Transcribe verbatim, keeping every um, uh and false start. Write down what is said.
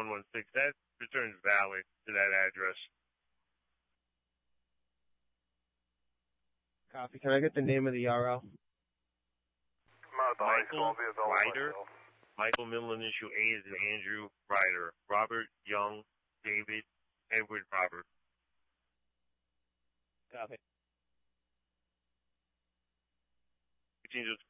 one six. That returns valid to that address. Copy. Can I get the name of the R L? Michael Ryder. Michael, middle initial A is in Andrew Ryder. Robert Young, David, Edward Robert. Copy. Continue to